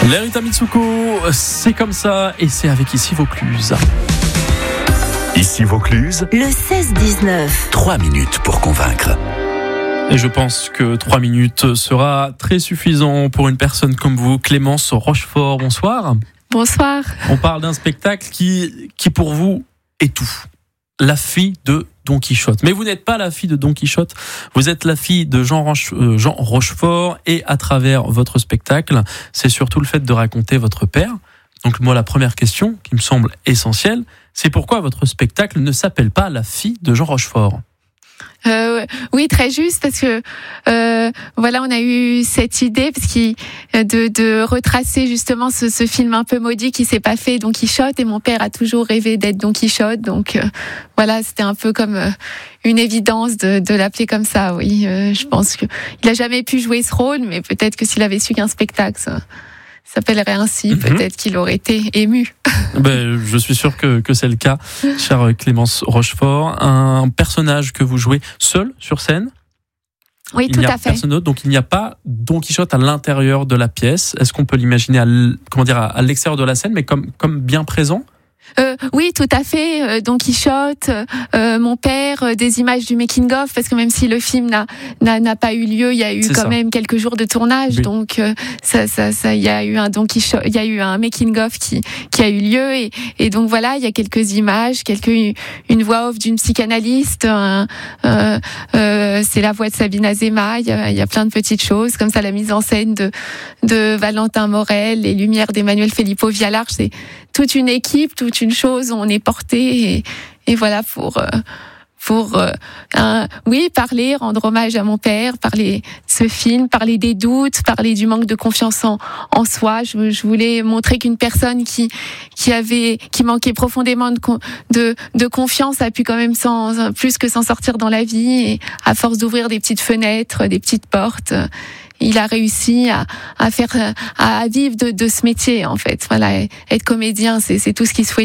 Lerita Mitsuko, c'est comme ça et c'est avec Ici Vaucluse. Ici Vaucluse, le 16-19. 3 minutes pour convaincre. Et je pense que 3 minutes sera très suffisant pour une personne comme vous, Clémence Rochefort. Bonsoir. Bonsoir. On parle d'un spectacle qui pour vous est tout. La fille de Don Quichotte. Mais vous n'êtes pas la fille de Don Quichotte, vous êtes la fille de Jean Rochefort, et à travers votre spectacle, c'est surtout le fait de raconter votre père. Donc moi, la première question qui me semble essentielle, c'est pourquoi votre spectacle ne s'appelle pas La fille de Jean Rochefort ? Oui, très juste, parce que voilà, on a eu cette idée de retracer justement ce film un peu maudit qui s'est pas fait, Don Quichotte, et mon père a toujours rêvé d'être Don Quichotte, donc voilà, c'était un peu comme une évidence de l'appeler comme ça. Oui, je pense que il a jamais pu jouer ce rôle, mais peut-être que s'il avait su qu'un spectacle s'appellerait ainsi, peut-être qu'il aurait été ému. Je suis sûr que c'est le cas, chère Clémence Rochefort. Un personnage que vous jouez seul sur scène. Oui, tout à fait. Il n'y a personne d'autre, donc il n'y a pas Don Quichotte à l'intérieur de la pièce. Est-ce qu'on peut l'imaginer à l'extérieur de la scène, mais comme bien présent ? Oui, tout à fait. Don Quichotte, mon père, des images du making of, parce que même si le film n'a pas eu lieu, il y a eu même quelques jours de tournage, oui. Donc il y a eu un Don Quichotte, il y a eu un making of qui a eu lieu, et donc voilà, il y a quelques images, une voix off d'une psychanalyste, c'est la voix de Sabine Azéma, il y a plein de petites choses comme ça, la mise en scène de Valentin Morel, les lumières d'Emmanuel Filippo Vialarche, c'est toute une équipe, toute une chose, on est porté et voilà pour parler, rendre hommage à mon père, parler de ce film, parler des doutes, parler du manque de confiance en soi. Je voulais montrer qu'une personne qui manquait profondément de confiance a pu quand même plus que s'en sortir dans la vie, et à force d'ouvrir des petites fenêtres, des petites portes, il a réussi à vivre de ce métier, en fait. Voilà, être comédien, c'est tout ce qu'il souhaite.